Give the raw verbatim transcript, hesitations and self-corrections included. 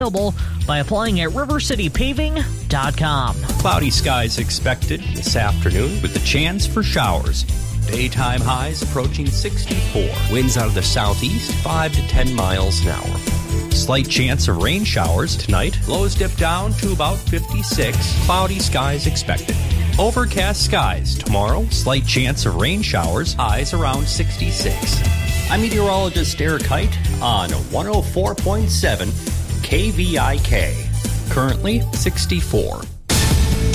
available by applying at river city paving dot com. Cloudy skies expected this afternoon with the chance for showers. Daytime highs approaching sixty-four. Winds out of the southeast, five to ten miles an hour. Slight chance of rain showers tonight. Lows dip down to about fifty-six. Cloudy skies expected. Overcast skies tomorrow. Slight chance of rain showers. Highs around sixty-six. I'm meteorologist Eric Height on one oh four point seven K V I K. Currently sixty-four.